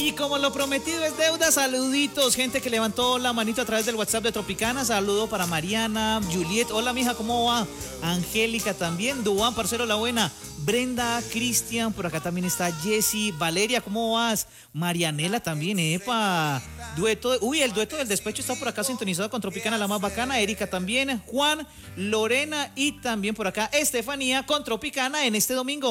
Y como lo prometido es deuda, saluditos, gente que levantó la manito a través del WhatsApp de Tropicana. Saludo para Mariana, Juliet, hola mija, ¿cómo va? Angélica también, Duan, parcero, la buena. Brenda, Cristian, por acá también está Jessy, Valeria, ¿cómo vas? Marianela también, epa. Dueto, el dueto del despecho está por acá sintonizado con Tropicana, la más bacana. Erika también, Juan, Lorena y también por acá Estefanía con Tropicana en este domingo.